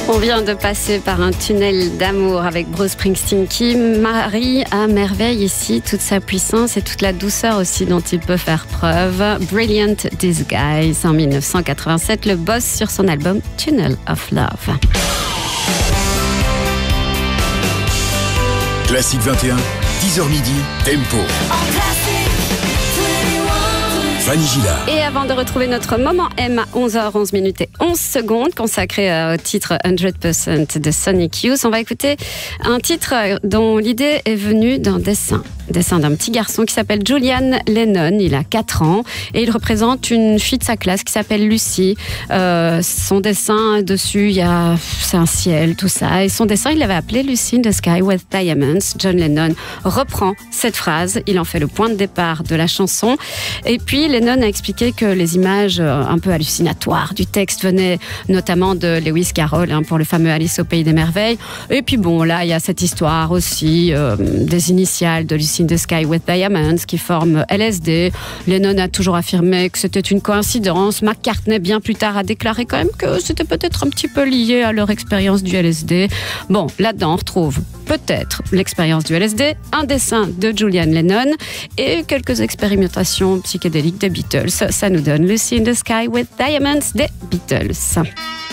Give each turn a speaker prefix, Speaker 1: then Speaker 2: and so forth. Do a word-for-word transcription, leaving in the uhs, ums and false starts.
Speaker 1: On vient de passer par un tunnel d'amour avec Bruce Springsteen qui marie à merveille ici toute sa puissance et toute la douceur aussi dont il peut faire preuve. Brilliant Disguise en dix-neuf cent quatre-vingt-sept, le boss sur son album Tunnel of Love.
Speaker 2: Classique vingt et un, dix heures midi, Tempo. Fanny Gillard.
Speaker 1: Et avant de retrouver notre moment M à onze heures onze minutes et onze secondes consacré au titre cent pour cent de Sonic Youth, on va écouter un titre dont l'idée est venue d'un dessin. Dessin d'un petit garçon qui s'appelle Julian Lennon, il a quatre ans et il représente une fille de sa classe qui s'appelle Lucy. Euh, son dessin dessus, il y a c'est un ciel, tout ça, et son dessin il l'avait appelé Lucy in the Sky with Diamonds. John Lennon reprend cette phrase, il en fait le point de départ de la chanson et puis Lennon a expliqué que les images un peu hallucinatoires du texte venaient notamment de Lewis Carroll hein, pour le fameux Alice au Pays des Merveilles et puis bon là il y a cette histoire aussi euh, des initiales de Lucy in the Sky with Diamonds qui forment L S D. Lennon a toujours affirmé que c'était une coïncidence. McCartney bien plus tard a déclaré quand même que c'était peut-être un petit peu lié à leur expérience du L S D. Bon, là-dedans on retrouve peut-être l'expérience du L S D, un dessin de Julian Lennon et quelques expérimentations psychédéliques des Beatles. Ça nous donne Lucy in the Sky with Diamonds des Beatles.